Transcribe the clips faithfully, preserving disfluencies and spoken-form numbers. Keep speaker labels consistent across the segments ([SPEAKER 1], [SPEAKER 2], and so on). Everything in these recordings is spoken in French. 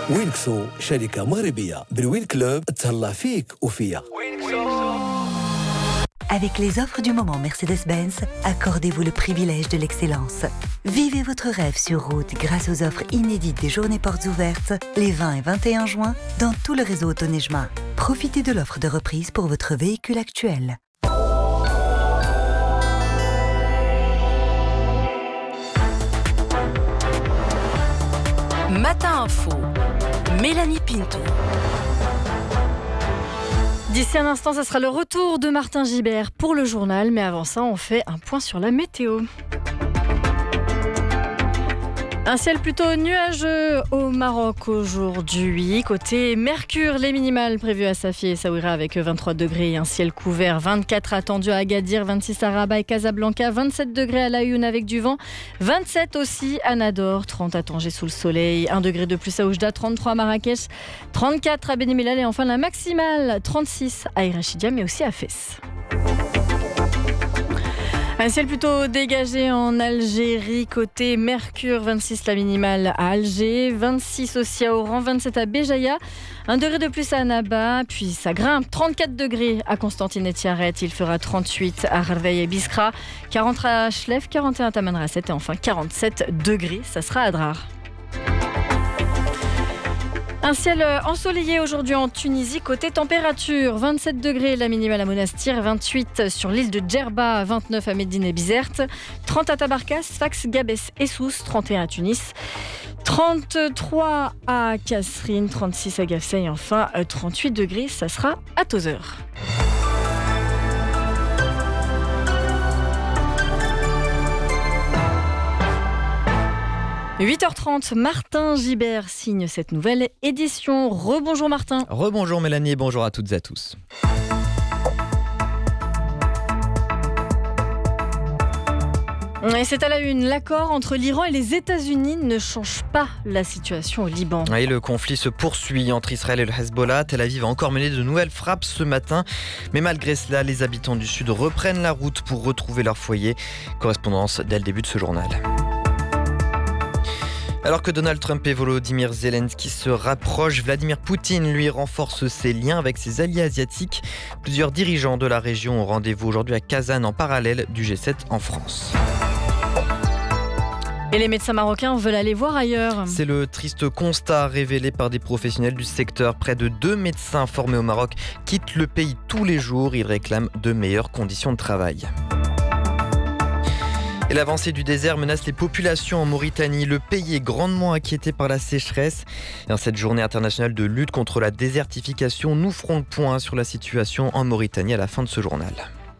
[SPEAKER 1] وينكسو شركة مغربية بالوين كلوب تهلا فيك وفيا.
[SPEAKER 2] Avec les offres du moment Mercedes-Benz, accordez-vous le privilège de l'excellence. Vivez votre rêve sur route grâce aux offres inédites des journées portes ouvertes les vingt et vingt et un juin dans tout le réseau Autonejma. Profitez de l'offre de reprise pour votre véhicule actuel.
[SPEAKER 3] Matin Info, Mélanie Pinto. D'ici un instant, ça sera le retour de Martin Gibert pour le journal. Mais avant ça, on fait un point sur la météo. Un ciel plutôt nuageux au Maroc aujourd'hui. Côté Mercure, les minimales prévues à Safi et Saouira avec vingt-trois degrés et un ciel couvert. vingt-quatre attendu à Agadir, vingt-six à Rabat et Casablanca, vingt-sept degrés à Laayoune avec du vent, vingt-sept aussi à Nador, trente à Tanger sous le soleil, un degré de plus à Oujda, trente-trois à Marrakech, trente-quatre à Beni Mellal et enfin la maximale, trente-six à Irachidia mais aussi à Fès. Un ciel plutôt dégagé en Algérie, côté Mercure, vingt-six la minimale à Alger, vingt-six aussi à Oran, vingt-sept à Béjaïa, un degré de plus à Annaba, puis ça grimpe, trente-quatre degrés à Constantine et Tiaret, il fera trente-huit à Harveil et Biskra, quarante à Chlef, quarante et un à Tamanrasset et enfin quarante-sept degrés, ça sera à Drar. Un ciel ensoleillé aujourd'hui en Tunisie, côté température, vingt-sept degrés la minimale à Monastir, vingt-huit sur l'île de Djerba, vingt-neuf à Médine et Bizerte, trente à Tabarkas, Sfax, Gabès et Sousse, trente et un à Tunis, trente-trois à Kasserine, trente-six à Gafsa et enfin trente-huit degrés, ça sera à Tozeur. huit heures trente, Martin Gibert signe cette nouvelle édition. Rebonjour Martin.
[SPEAKER 4] Rebonjour Mélanie et bonjour à toutes et à tous.
[SPEAKER 3] Et c'est à la une, l'accord entre l'Iran et les États-Unis ne change pas la situation au Liban.
[SPEAKER 4] Et le conflit se poursuit entre Israël et le Hezbollah. Tel Aviv a encore mené de nouvelles frappes ce matin. Mais malgré cela, les habitants du Sud reprennent la route pour retrouver leur foyer. Correspondance dès le début de ce journal. Alors que Donald Trump et Volodymyr Zelensky se rapprochent, Vladimir Poutine, lui, renforce ses liens avec ses alliés asiatiques. Plusieurs dirigeants de la région ont rendez-vous aujourd'hui à Kazan en parallèle du G sept en France.
[SPEAKER 3] Et les médecins marocains veulent aller voir ailleurs.
[SPEAKER 4] C'est le triste constat révélé par des professionnels du secteur. Près de deux médecins formés au Maroc quittent le pays tous les jours. Ils réclament de meilleures conditions de travail. Et l'avancée du désert menace les populations en Mauritanie. Le pays est grandement inquiété par la sécheresse. Et en cette journée internationale de lutte contre la désertification, nous ferons le point sur la situation en Mauritanie à la fin de ce journal.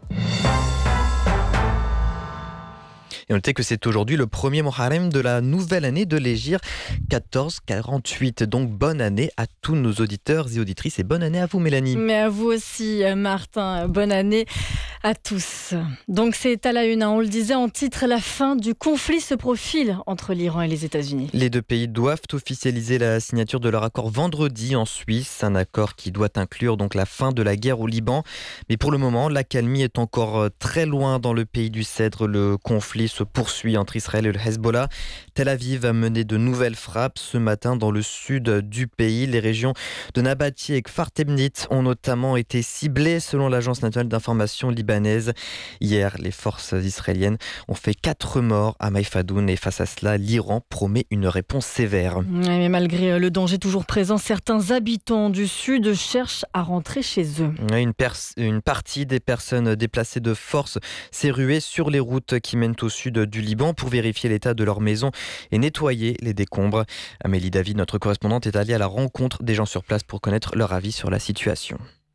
[SPEAKER 4] Et notez que c'est aujourd'hui le premier Muharrem de la nouvelle année de l'Hégire quatorze quarante-huit. Donc bonne année à tous nos auditeurs et auditrices et bonne année à vous Mélanie.
[SPEAKER 3] Mais à vous aussi Martin, bonne année à tous. Donc c'est à la une, hein, on le disait en titre, la fin du conflit se profile entre l'Iran et les États-Unis.
[SPEAKER 4] Les deux pays doivent officialiser la signature de leur accord vendredi en Suisse, un accord qui doit inclure donc la fin de la guerre au Liban. Mais pour le moment, l'accalmie est encore très loin dans le pays du Cèdre. Le conflit se poursuit entre Israël et le Hezbollah. Tel Aviv a mené de nouvelles frappes ce matin dans le sud du pays. Les régions de Nabati et Kfar Temnit ont notamment été ciblées selon l'agence nationale d'information libanaise. Hier, les forces israéliennes ont fait quatre morts à Maïfadoun et face à cela, l'Iran promet une réponse sévère.
[SPEAKER 3] Mais malgré le danger toujours présent, certains habitants du sud cherchent à rentrer chez eux.
[SPEAKER 4] Une, pers- une partie des personnes déplacées de force s'est ruée sur les routes qui mènent au sud du Liban pour vérifier l'état de leur maison et nettoyer les décombres. Amélie David, notre correspondante, est allée à la rencontre des gens sur place pour connaître leur avis sur la situation.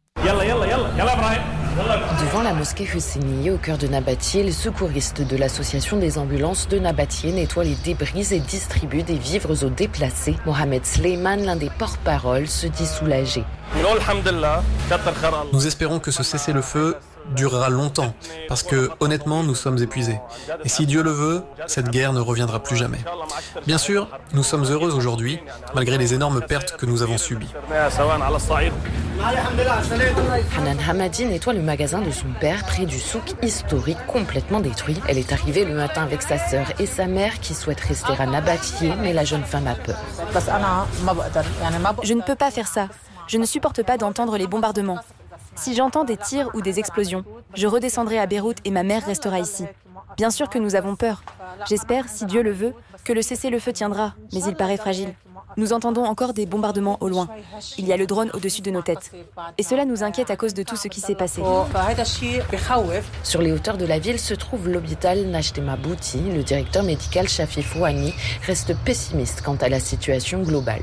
[SPEAKER 5] Devant la mosquée Husseini, au cœur de Nabati, les secouristes de l'association des ambulances de Nabati nettoient les débris et distribuent des vivres aux déplacés. Mohamed Sleiman, l'un des porte-paroles, se dit soulagé.
[SPEAKER 6] Nous espérons que ce cessez-le-feu durera longtemps, parce que, honnêtement, nous sommes épuisés. Et si Dieu le veut, cette guerre ne reviendra plus jamais. Bien sûr, nous sommes heureux aujourd'hui, malgré les énormes pertes que nous avons subies.
[SPEAKER 5] Hanan Hamadi nettoie le magasin de son père près du souk historique complètement détruit. Elle est arrivée le matin avec sa sœur et sa mère qui souhaitent rester à Nabatieh, mais la jeune femme a peur.
[SPEAKER 7] Je ne peux pas faire ça. Je ne supporte pas d'entendre les bombardements. Si j'entends des tirs ou des explosions, je redescendrai à Beyrouth et ma mère restera ici. Bien sûr que nous avons peur. J'espère, si Dieu le veut, que le cessez-le-feu tiendra, mais il paraît fragile. Nous entendons encore des bombardements au loin. Il y a le drone au-dessus de nos têtes. Et cela nous inquiète à cause de tout ce qui s'est passé.
[SPEAKER 5] Sur les hauteurs de la ville se trouve l'hôpital Najtema Bouti. Le directeur médical Shafi Fouani reste pessimiste quant à la situation globale.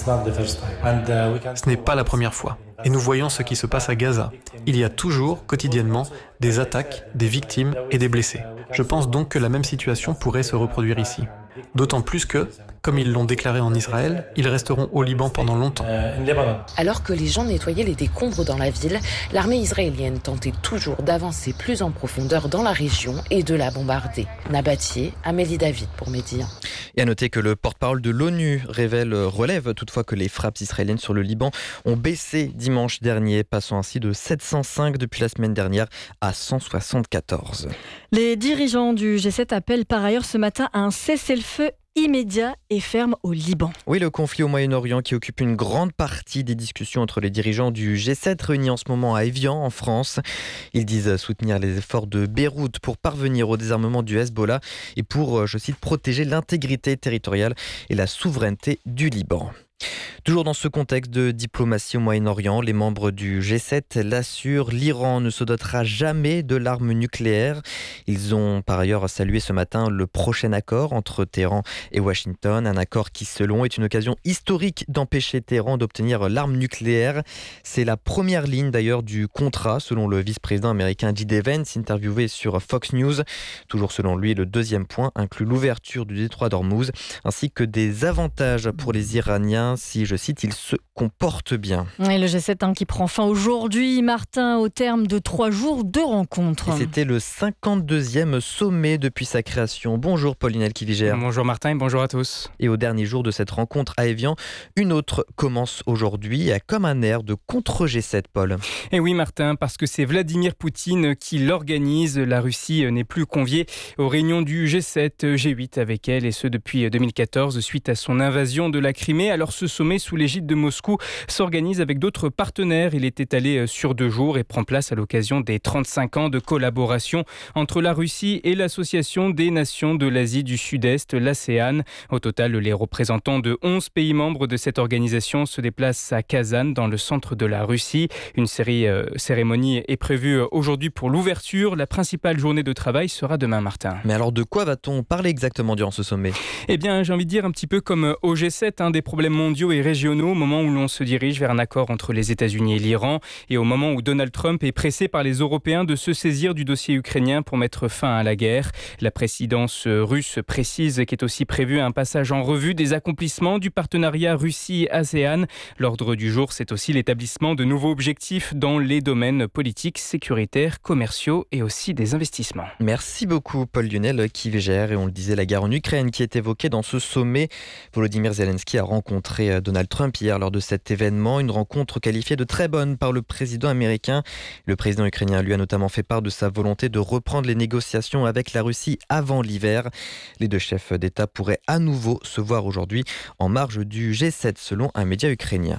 [SPEAKER 6] Ce n'est pas la première fois. Et nous voyons ce qui se passe à Gaza. Il y a toujours, quotidiennement, des attaques, des victimes et des blessés. Je pense donc que la même situation pourrait se reproduire ici. D'autant plus que, comme ils l'ont déclaré en Israël, ils resteront au Liban pendant longtemps.
[SPEAKER 5] Alors que les gens nettoyaient les décombres dans la ville, l'armée israélienne tentait toujours d'avancer plus en profondeur dans la région et de la bombarder. Nabatieh, Amélie David pour Média.
[SPEAKER 4] Et à noter que le porte-parole de l'ONU révèle, relève toutefois que les frappes israéliennes sur le Liban ont baissé dimanche dernier, passant ainsi de sept cent cinq depuis la semaine dernière à cent soixante-quatorze.
[SPEAKER 3] Les dirigeants du G sept appellent par ailleurs ce matin à un cessez-le-feu immédiat et ferme au Liban.
[SPEAKER 4] Oui, le conflit au Moyen-Orient qui occupe une grande partie des discussions entre les dirigeants du G sept réunis en ce moment à Évian, en France. Ils disent soutenir les efforts de Beyrouth pour parvenir au désarmement du Hezbollah et pour, je cite, protéger l'intégrité territoriale et la souveraineté du Liban. Toujours dans ce contexte de diplomatie au Moyen-Orient, les membres du G sept l'assurent, l'Iran ne se dotera jamais de l'arme nucléaire. Ils ont par ailleurs salué ce matin le prochain accord entre Téhéran et Washington, un accord qui, selon eux, est une occasion historique d'empêcher Téhéran d'obtenir l'arme nucléaire. C'est la première ligne d'ailleurs du contrat, selon le vice-président américain J D Vance, interviewé sur Fox News. Toujours selon lui, le deuxième point inclut l'ouverture du détroit d'Ormuz, ainsi que des avantages pour les Iraniens si, je cite, ils se comportent bien.
[SPEAKER 3] Et le G sept hein, qui prend fin aujourd'hui, Martin, au terme de trois jours de rencontres.
[SPEAKER 4] Et c'était le cinquante-deuxième sommet depuis sa création. Bonjour Pauline Elkivigère.
[SPEAKER 8] Bonjour Martin et bonjour à tous.
[SPEAKER 4] Et au dernier jour de cette rencontre à Évian, une autre commence aujourd'hui, comme un air de contre-G sept, Paul.
[SPEAKER 8] Et oui Martin, parce que c'est Vladimir Poutine qui l'organise. La Russie n'est plus conviée aux réunions du G sept, G huit avec elle, et ce depuis deux mille quatorze, suite à son invasion de la Crimée. Alors ce sommet sous l'égide de Moscou s'organise avec d'autres partenaires. Il est étalé sur deux jours et prend place à l'occasion des trente-cinq ans de collaboration entre la Russie et l'Association des Nations de l'Asie du Sud-Est, l'ASEAN. Au total, les représentants de onze pays membres de cette organisation se déplacent à Kazan, dans le centre de la Russie. Une série, euh, cérémonie est prévue aujourd'hui pour l'ouverture. La principale journée de travail sera demain, Martin.
[SPEAKER 4] Mais alors de quoi va-t-on parler exactement durant ce sommet ?
[SPEAKER 8] Eh bien, j'ai envie de dire un petit peu comme au G sept, hein, des problèmes mondiaux et régionaux, au moment où l'on se dirige vers un accord entre les États-Unis et l'Iran, et au moment où Donald Trump est pressé par les Européens de se saisir du dossier ukrainien pour mettre fin à la guerre. La présidence russe précise qu'il est aussi prévu un passage en revue des accomplissements du partenariat Russie-ASEAN. L'ordre du jour, c'est aussi l'établissement de nouveaux objectifs dans les domaines politiques, sécuritaires, commerciaux et aussi des investissements.
[SPEAKER 4] Merci beaucoup Paul Lionel qui gère, et on le disait, la guerre en Ukraine qui est évoquée dans ce sommet. Volodymyr Zelensky a rencontré Donald Trump hier lors de cet événement, une rencontre qualifiée de très bonne par le président américain. Le président ukrainien lui a notamment fait part de sa volonté de reprendre les négociations avec la Russie avant l'hiver. Les deux chefs d'État pourraient à nouveau se voir aujourd'hui en marge du G sept, selon un média ukrainien.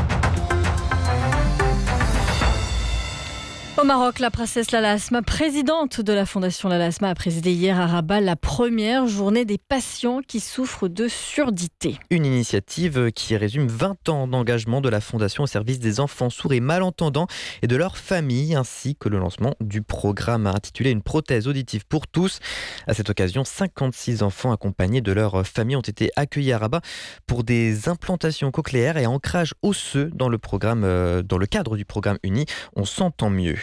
[SPEAKER 3] Au Maroc, la princesse Lalasma, présidente de la Fondation Lalasma, a présidé hier à Rabat la première journée des patients qui souffrent de surdité.
[SPEAKER 4] Une initiative qui résume vingt ans d'engagement de la Fondation au service des enfants sourds et malentendants et de leurs familles, ainsi que le lancement du programme intitulé Une prothèse auditive pour tous. À cette occasion, cinquante-six enfants accompagnés de leurs familles ont été accueillis à Rabat pour des implantations cochléaires et ancrage osseux dans le programme, dans le cadre du programme Uni. On s'entend mieux.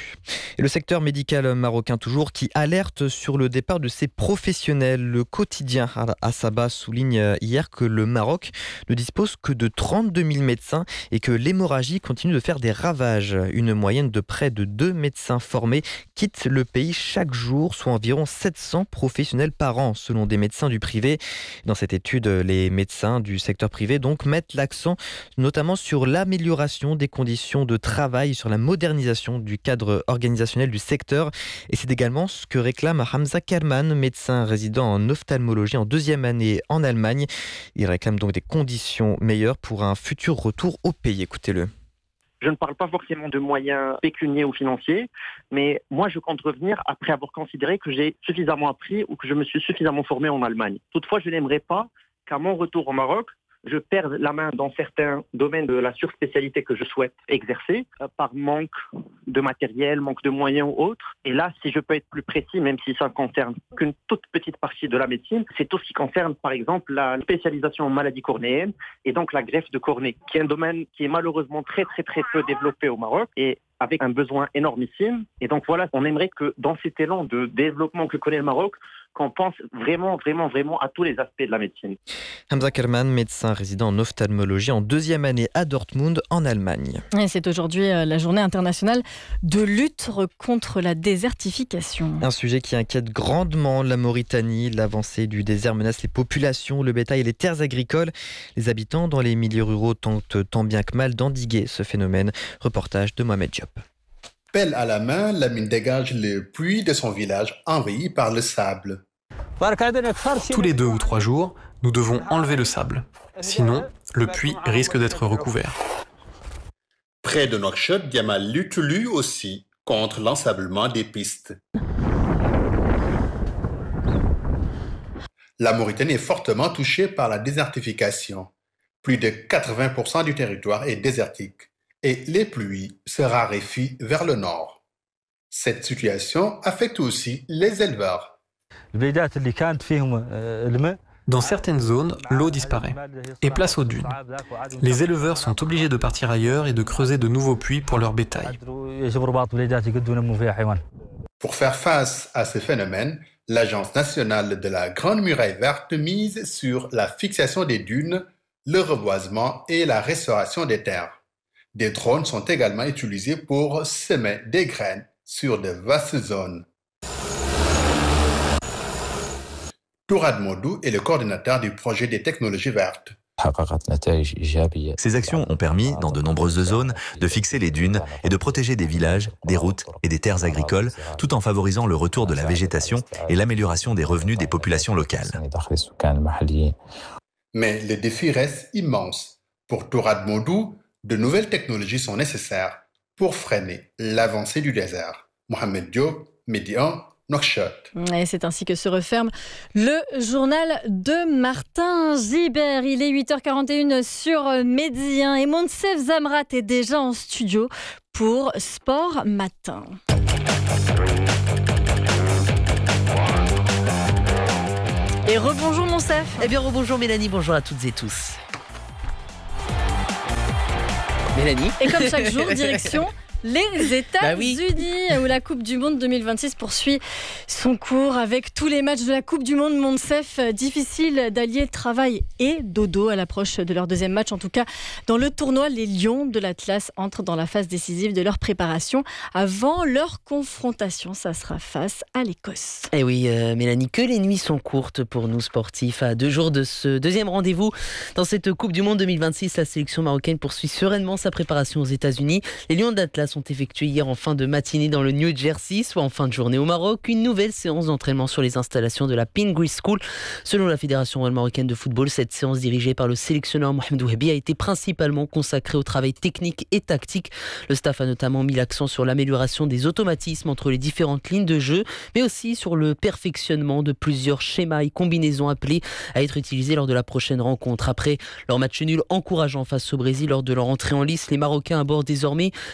[SPEAKER 4] plus. Et le secteur médical marocain toujours qui alerte sur le départ de ses professionnels. Le quotidien Asaba souligne hier que le Maroc ne dispose que de trente-deux mille médecins et que l'hémorragie continue de faire des ravages. Une moyenne de près de deux médecins formés quitte le pays chaque jour, soit environ sept cents professionnels par an, selon des médecins du privé. Dans cette étude, les médecins du secteur privé donc mettent l'accent notamment sur l'amélioration des conditions de travail, sur la modernisation du cadre organisationnel du secteur. Et c'est également ce que réclame Hamza Kerman, médecin résident en ophtalmologie en deuxième année en Allemagne. Il réclame donc des conditions meilleures pour un futur retour au pays. Écoutez-le.
[SPEAKER 9] Je ne parle pas forcément de moyens pécuniaires ou financiers, mais moi je compte revenir après avoir considéré que j'ai suffisamment appris ou que je me suis suffisamment formé en Allemagne. Toutefois, je n'aimerais pas qu'à mon retour au Maroc, je perde la main dans certains domaines de la surspécialité que je souhaite exercer euh, par manque de matériel, manque de moyens ou autres. Et là, si je peux être plus précis, même si ça ne concerne qu'une toute petite partie de la médecine, c'est tout ce qui concerne par exemple la spécialisation en maladies cornéennes et donc la greffe de cornée, qui est un domaine qui est malheureusement très très très peu développé au Maroc et avec un besoin énormissime. Et donc voilà, on aimerait que dans cet élan de développement que connaît le Maroc, qu'on pense vraiment, vraiment, vraiment à tous les aspects de la médecine.
[SPEAKER 4] Hamza Kerman, médecin résident en ophtalmologie en deuxième année à Dortmund, en Allemagne.
[SPEAKER 3] Et c'est aujourd'hui la journée internationale de lutte contre la désertification.
[SPEAKER 4] Un sujet qui inquiète grandement la Mauritanie. L'avancée du désert menace les populations, le bétail et les terres agricoles. Les habitants dans les milieux ruraux tentent tant bien que mal d'endiguer ce phénomène. Reportage de Mohamed Diop.
[SPEAKER 10] Pelle à la main, Lamine dégage le puits de son village envahi par le sable.
[SPEAKER 6] Tous les deux ou trois jours, nous devons enlever le sable. Sinon, le puits risque d'être recouvert.
[SPEAKER 10] Près de Nouakchott, Diamal lutte lui aussi contre l'ensablement des pistes. La Mauritanie est fortement touchée par la désertification. Plus de quatre-vingts pour cent du territoire est désertique et les pluies se raréfient vers le nord. Cette situation affecte aussi les éleveurs.
[SPEAKER 6] Dans certaines zones, l'eau disparaît et place aux dunes. Les éleveurs sont obligés de partir ailleurs et de creuser de nouveaux puits pour leur bétail.
[SPEAKER 10] Pour faire face à ce phénomène, l'Agence nationale de la Grande Muraille Verte mise sur la fixation des dunes, le reboisement et la restauration des terres. Des drones sont également utilisés pour semer des graines sur de vastes zones. Tourad Modou est le coordinateur du projet des technologies vertes.
[SPEAKER 11] Ces actions ont permis, dans de nombreuses zones, de fixer les dunes et de protéger des villages, des routes et des terres agricoles, tout en favorisant le retour de la végétation et l'amélioration des revenus des populations locales.
[SPEAKER 10] Mais le défi reste immense. Pour Tourad Modou, de nouvelles technologies sont nécessaires pour freiner l'avancée du désert. Mohamed Diop, Midi un, Nouakchott.
[SPEAKER 3] Et c'est ainsi que se referme le journal de Martin Gibert. Il est huit heures quarante et une sur Midi un et Monsef Zamrat est déjà en studio pour Sport Matin. Et rebonjour Monsef.
[SPEAKER 12] Eh bien rebonjour Mélanie, bonjour à toutes et tous. Mélanie.
[SPEAKER 3] Et comme chaque jour, direction les États-Unis, bah oui. où la Coupe du Monde deux mille vingt-six poursuit son cours avec tous les matchs de la Coupe du Monde. Monsef, difficile d'allier travail et dodo à l'approche de leur deuxième match. En tout cas, dans le tournoi, les Lions de l'Atlas entrent dans la phase décisive de leur préparation avant leur confrontation. Ça sera face à l'Écosse.
[SPEAKER 12] Eh oui, euh, Mélanie, que les nuits sont courtes pour nous sportifs. À deux jours de ce deuxième rendez-vous dans cette Coupe du Monde deux mille vingt-six, la sélection marocaine poursuit sereinement sa préparation aux États-Unis. Les Lions de l'Atlas ont effectué hier en fin de matinée dans le New Jersey, soit en fin de journée au Maroc, une nouvelle séance d'entraînement sur les installations de la Pingree School. Selon la Fédération royale marocaine de football, cette séance dirigée par le sélectionneur Mohamed Ouabi a été principalement consacrée au travail technique et tactique. Le staff a notamment mis l'accent sur l'amélioration des automatismes entre les différentes lignes de jeu, mais aussi sur le perfectionnement de plusieurs schémas et combinaisons appelés à être utilisés lors de la prochaine rencontre. Après leur match nul encourageant face au Brésil lors de leur entrée en lice, les Marocains abordent désormais la dernière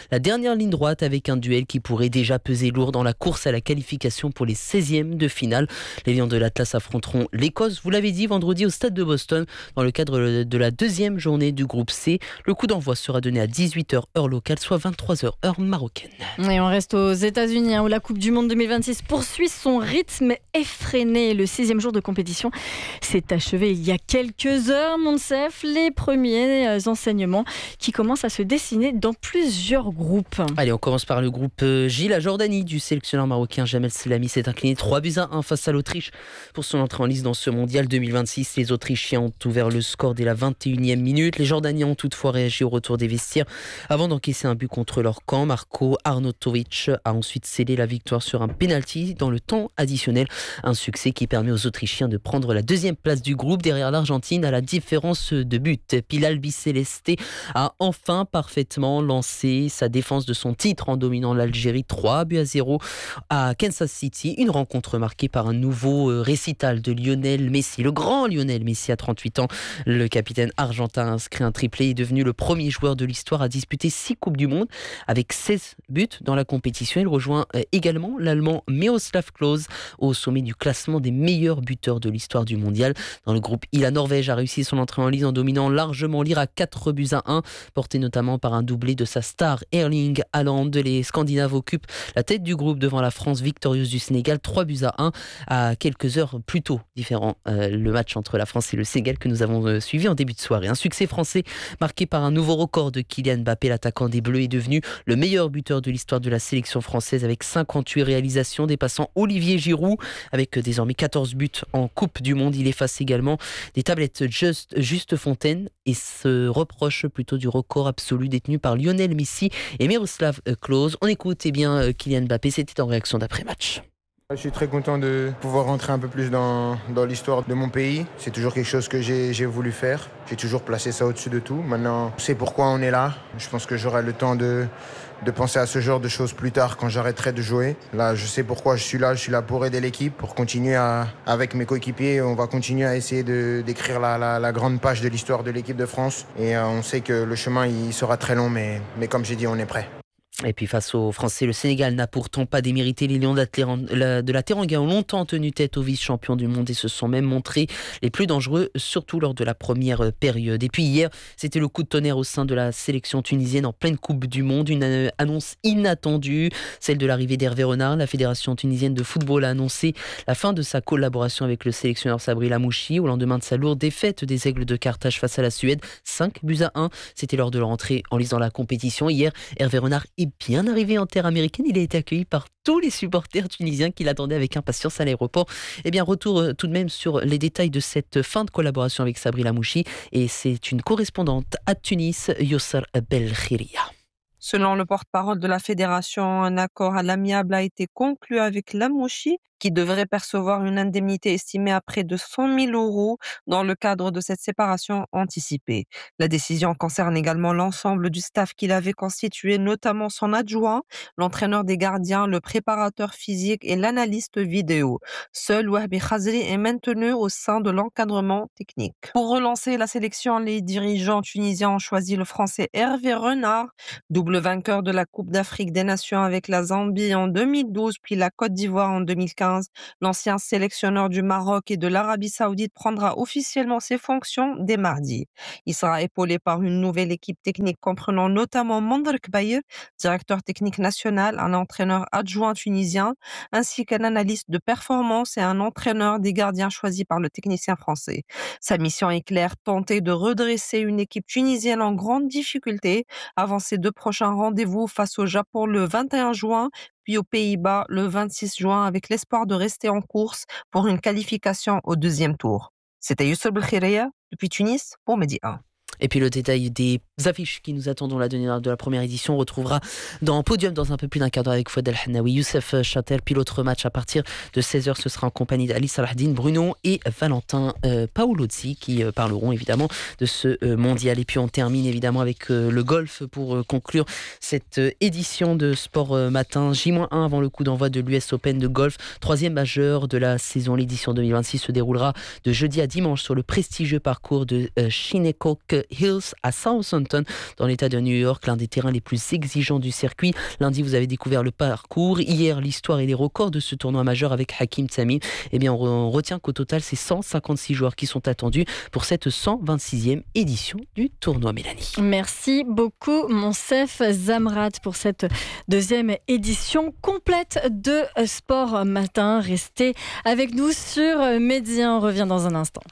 [SPEAKER 12] première ligne droite avec un duel qui pourrait déjà peser lourd dans la course à la qualification pour les seizièmes de finale. Les Lions de l'Atlas affronteront l'Écosse, vous l'avez dit, vendredi au stade de Boston dans le cadre de la deuxième journée du groupe C. Le coup d'envoi sera donné à dix-huit heures heure locale, soit vingt-trois heures heure marocaine.
[SPEAKER 3] Et on reste aux États-Unis hein, où la Coupe du Monde deux mille vingt-six poursuit son rythme effréné. Le sixième jour de compétition s'est achevé il y a quelques heures, Monsef. Les premiers enseignements qui commencent à se dessiner dans plusieurs groupes.
[SPEAKER 12] Allez, on commence par le groupe J. La Jordanie du sélectionneur marocain Jamel Selami s'est incliné trois buts à un face à l'Autriche pour son entrée en lice dans ce mondial deux mille vingt-six. Les Autrichiens ont ouvert le score dès la vingt et unième minute. Les Jordaniens ont toutefois réagi au retour des vestiaires avant d'encaisser un but contre leur camp. Marko Arnautovic a ensuite scellé la victoire sur un penalty dans le temps additionnel. Un succès qui permet aux Autrichiens de prendre la deuxième place du groupe derrière l'Argentine à la différence de but. Puis l'Albiceleste a enfin parfaitement lancé sa défense de son titre en dominant l'Algérie trois buts à zéro à Kansas City. Une rencontre marquée par un nouveau récital de Lionel Messi. Le grand Lionel Messi à trente-huit ans. Le capitaine argentin a inscrit un triplé et est devenu le premier joueur de l'histoire à disputer six Coupes du Monde avec seize buts dans la compétition. Il rejoint également l'Allemand Miroslav Klose au sommet du classement des meilleurs buteurs de l'histoire du mondial. Dans le groupe I, la Norvège a réussi son entrée en lice en dominant largement l'Irak quatre buts à un, porté notamment par un doublé de sa star Erling Haaland. Les Scandinaves occupent la tête du groupe devant la France victorieuse du Sénégal trois buts à un à quelques heures plus tôt. Différent euh, le match entre la France et le Sénégal que nous avons euh, suivi en début de soirée. Un succès français marqué par un nouveau record de Kylian Mbappé. L'attaquant des Bleus est devenu le meilleur buteur de l'histoire de la sélection française avec cinquante-huit réalisations, dépassant Olivier Giroud avec désormais quatorze buts en Coupe du Monde. Il efface également des tablettes Just, Juste Fontaine et se reproche plutôt du record absolu détenu par Lionel Messi et Miroslav Klose. On écoute eh bien Kylian Mbappé, c'était en réaction d'après-match.
[SPEAKER 13] Je suis très content de pouvoir rentrer un peu plus dans, dans l'histoire de mon pays. C'est toujours quelque chose que j'ai, j'ai voulu faire. J'ai toujours placé ça au-dessus de tout. Maintenant, je sais pourquoi on est là. Je pense que j'aurai le temps de, de penser à ce genre de choses plus tard quand j'arrêterai de jouer. Là, je sais pourquoi je suis là. Je suis là pour aider l'équipe, pour continuer à, avec mes coéquipiers. On va continuer à essayer de, d'écrire la, la, la grande page de l'histoire de l'équipe de France. Et euh, on sait que le chemin il sera très long, mais, mais comme j'ai dit, on est prêt.
[SPEAKER 12] Et puis face aux Français, le Sénégal n'a pourtant pas démérité. Les Lions de la Teranga ont longtemps tenu tête aux vice-champions du monde et se sont même montrés les plus dangereux, surtout lors de la première période. Et puis hier, c'était le coup de tonnerre au sein de la sélection tunisienne en pleine Coupe du Monde. Une annonce inattendue, celle de l'arrivée d'Hervé Renard. La Fédération tunisienne de football a annoncé la fin de sa collaboration avec le sélectionneur Sabri Lamouchi au lendemain de sa lourde défaite des Aigles de Carthage face à la Suède. cinq buts à un. C'était lors de leur entrée en lice dans la compétition. Hier, Hervé Renard est bien arrivé en terre américaine. Il a été accueilli par tous les supporters tunisiens qui l'attendaient avec impatience à l'aéroport. Eh bien, retour euh, tout de même sur les détails de cette fin de collaboration avec Sabri Lamouchi. Et c'est une correspondante à Tunis, Yossar Belkhiria.
[SPEAKER 14] Selon le porte-parole de la fédération, un accord à l'amiable a été conclu avec Lamouchi, qui devrait percevoir une indemnité estimée à près de cent mille euros dans le cadre de cette séparation anticipée. La décision concerne également l'ensemble du staff qu'il avait constitué, notamment son adjoint, l'entraîneur des gardiens, le préparateur physique et l'analyste vidéo. Seul Wahbi Khazri est maintenu au sein de l'encadrement technique. Pour relancer la sélection, les dirigeants tunisiens ont choisi le Français Hervé Renard, double vainqueur de la Coupe d'Afrique des Nations avec la Zambie en deux mille douze, puis la Côte d'Ivoire en deux mille quinze. L'ancien sélectionneur du Maroc et de l'Arabie Saoudite prendra officiellement ses fonctions dès mardi. Il sera épaulé par une nouvelle équipe technique comprenant notamment Mandrek Bayer, directeur technique national, un entraîneur adjoint tunisien, ainsi qu'un analyste de performance et un entraîneur des gardiens choisi par le technicien français. Sa mission est claire, tenter de redresser une équipe tunisienne en grande difficulté avant ses deux prochains rendez-vous face au Japon le vingt et un juin, puis aux Pays-Bas le vingt-six juin avec l'espoir de rester en course pour une qualification au deuxième tour. C'était Youssouf Belkhiria depuis Tunis pour Medi un.
[SPEAKER 12] Et puis le détail des affiches qui nous attendent la dernière de la première édition, on retrouvera dans Podium dans un peu plus d'un quart d'heure avec Fouad El Hannaoui, Youssef Chater. Puis l'autre match à partir de seize heures, ce sera en compagnie d'Ali Salahdine, Bruno et Valentin euh, Paolozzi qui euh, parleront évidemment de ce euh, mondial. Et puis on termine évidemment avec euh, le golf pour euh, conclure cette euh, édition de Sport euh, Matin. J un avant le coup d'envoi de l'U S Open de golf, troisième majeur de la saison. L'édition deux mille vingt-six se déroulera de jeudi à dimanche sur le prestigieux parcours de euh, Shinnecock Hills à Southampton Canton, dans l'état de New York, l'un des terrains les plus exigeants du circuit. Lundi, vous avez découvert le parcours. Hier, l'histoire et les records de ce tournoi majeur avec Hakim Tsami. Eh bien, on retient qu'au total, c'est cent cinquante-six joueurs qui sont attendus pour cette cent vingt-sixième édition du tournoi, Mélanie.
[SPEAKER 3] Merci beaucoup, Monsef Zamrat, pour cette deuxième édition complète de Sport Matin. Restez avec nous sur Média. On revient dans un instant.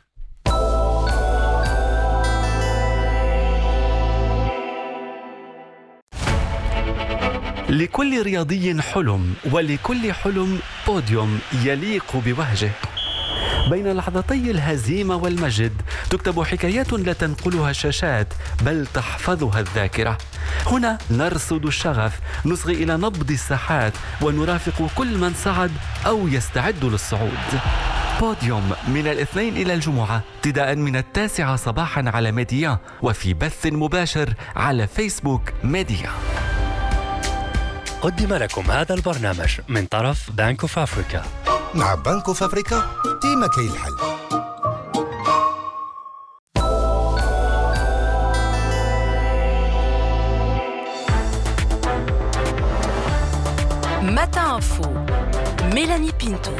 [SPEAKER 15] لكل رياضي حلم، ولكل حلم بوديوم يليق بوهجه. بين لحظتي الهزيمة والمجد تكتب حكايات لا تنقلها الشاشات بل تحفظها الذاكرة. هنا نرصد الشغف، نصغي إلى نبض الساحات ونرافق كل من صعد أو يستعد للصعود. بوديوم من الاثنين إلى الجمعة ابتداء من التاسعة صباحا على ميديا وفي بث مباشر على فيسبوك ميديا.
[SPEAKER 16] قدم لكم هذا البرنامج من طرف بانك اوف افريكا.
[SPEAKER 17] مع بنك اوف افريكا ديما كاين الحل.
[SPEAKER 18] Matin Info, Mélanie Pinto.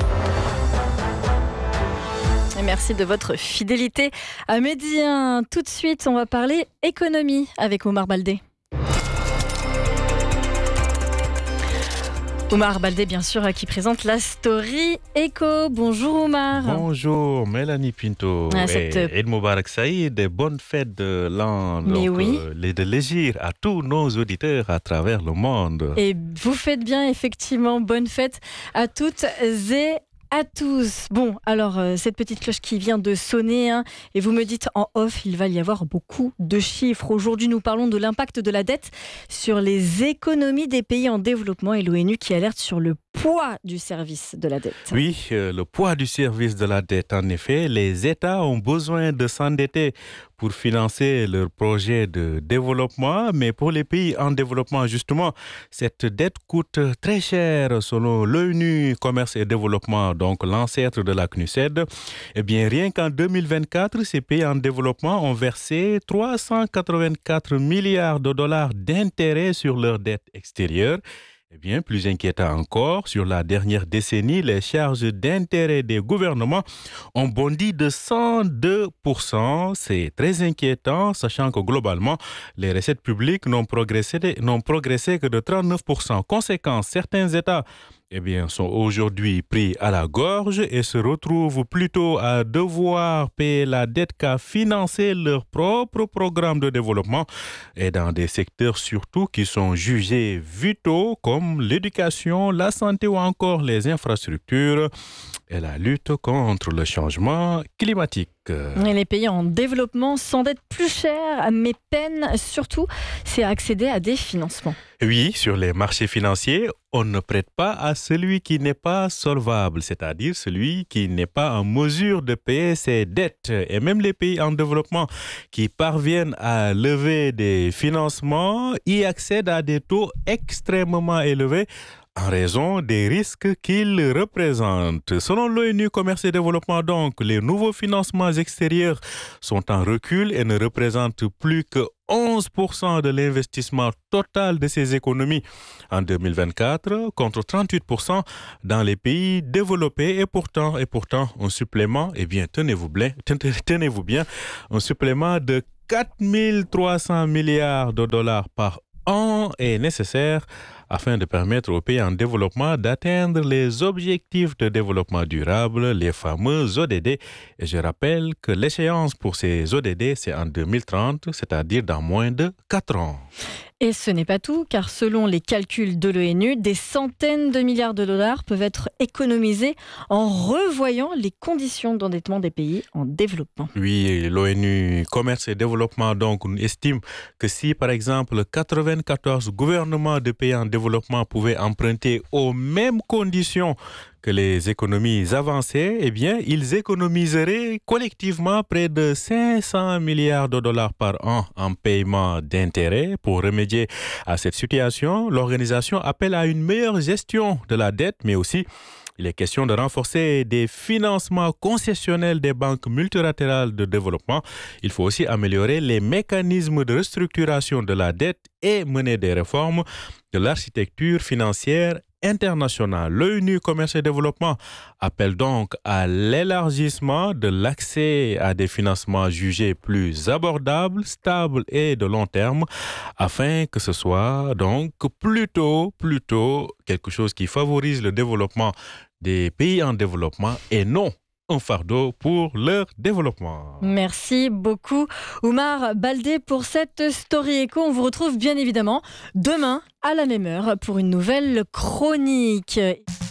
[SPEAKER 3] Et merci de votre fidélité à Média. Tout de suite, on va parler économie avec Omar Baldé. Omar Baldé, bien sûr, qui présente la Story Eco. Bonjour Omar.
[SPEAKER 19] Bonjour Mélanie Pinto. Ah, cette... et Eid Mubarak Saïd, des bonnes fêtes de l'an.
[SPEAKER 3] Mais donc, oui.
[SPEAKER 19] Euh, de légir à tous nos auditeurs à travers le monde.
[SPEAKER 3] Et vous faites bien, effectivement. Bonne fête à toutes et à tous. Bon, alors, euh, cette petite cloche qui vient de sonner, hein, et vous me dites en off, il va y avoir beaucoup de chiffres. Aujourd'hui, nous parlons de l'impact de la dette sur les économies des pays en développement et l'ONU qui alerte sur le poids du service de la dette.
[SPEAKER 19] Oui, euh, le poids du service de la dette. En effet, les États ont besoin de s'endetter pour financer leurs projets de développement, mais pour les pays en développement, justement, cette dette coûte très cher selon l'ONU Commerce et Développement, donc l'ancêtre de la C N U S E D. Eh bien, rien qu'en deux mille vingt-quatre, ces pays en développement ont versé trois cent quatre-vingt-quatre milliards de dollars d'intérêts sur leurs dettes extérieures. Eh bien, plus inquiétant encore, sur la dernière décennie, les charges d'intérêt des gouvernements ont bondi de cent deux pour cent. C'est très inquiétant, sachant que globalement, les recettes publiques n'ont progressé, n'ont progressé que de trente-neuf pour cent. Conséquence, certains États eh bien, sont aujourd'hui pris à la gorge et se retrouvent plutôt à devoir payer la dette qu'à financer leur propre programme de développement et dans des secteurs surtout qui sont jugés vitaux comme l'éducation, la santé ou encore les infrastructures et la lutte contre le changement climatique.
[SPEAKER 3] Et les pays en développement s'endettent plus cher, mais peinent surtout, c'est à accéder à des financements.
[SPEAKER 19] Oui, sur les marchés financiers, on ne prête pas à celui qui n'est pas solvable, c'est-à-dire celui qui n'est pas en mesure de payer ses dettes. Et même les pays en développement qui parviennent à lever des financements y accèdent à des taux extrêmement élevés en raison des risques qu'ils représentent. Selon l'ONU Commerce et Développement, donc, les nouveaux financements extérieurs sont en recul et ne représentent plus que onze pour cent de l'investissement total de ces économies en deux mille vingt-quatre, contre trente-huit pour cent dans les pays développés. Et pourtant, et pourtant un supplément, eh bien, tenez-vous bien, tenez-vous bien, un supplément de quatre mille trois cents milliards de dollars par an est nécessaire afin de permettre aux pays en développement d'atteindre les objectifs de développement durable, les fameux O D D. Et je rappelle que l'échéance pour ces O D D, c'est en deux mille trente, c'est-à-dire dans moins de quatre ans.
[SPEAKER 3] Et ce n'est pas tout, car selon les calculs de l'ONU, des centaines de milliards de dollars peuvent être économisés en revoyant les conditions d'endettement des pays en développement.
[SPEAKER 19] Oui, l'ONU Commerce et Développement donc estime que si, par exemple, quatre-vingt-quatorze gouvernements de pays en développement pouvaient emprunter aux mêmes conditions que les économies avancées, eh bien, ils économiseraient collectivement près de cinq cents milliards de dollars par an en paiement d'intérêts. Pour remédier à cette situation, l'organisation appelle à une meilleure gestion de la dette, mais aussi Il est question de renforcer des financements concessionnels des banques multilatérales de développement. Il faut aussi améliorer les mécanismes de restructuration de la dette et mener des réformes de l'architecture financière internationale. L'ONU Commerce et Développement appelle donc à l'élargissement de l'accès à des financements jugés plus abordables, stables et de long terme, afin que ce soit donc plutôt, plutôt quelque chose qui favorise le développement des pays en développement et non un fardeau pour leur développement.
[SPEAKER 3] Merci beaucoup Oumar Baldé pour cette Story Echo. On vous retrouve bien évidemment demain à la même heure pour une nouvelle chronique.